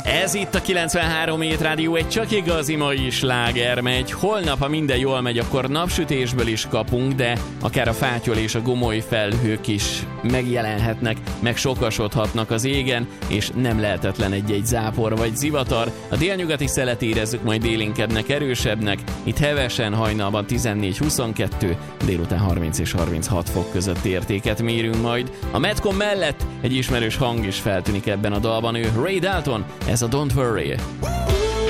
Ez itt a 93 Hét Rádió, egy csak igazi mai sláger megy. Holnap, ha minden jól megy, akkor napsütésből is kapunk, de akár a fátyol és a gomoly felhők is megjelenhetnek, meg sokasodhatnak az égen, és nem lehetetlen egy-egy zápor vagy zivatar. A délnyugati szelet érezzük, majd élénkednek, erősebbnek. Itt hevesen hajnalban 14-22, délután 30 és 36 fok között értéket mérünk majd. A Metcon mellett egy ismerős hang is feltűnik ebben a dalban, ő Ray Dalton, ez a Don't Worry.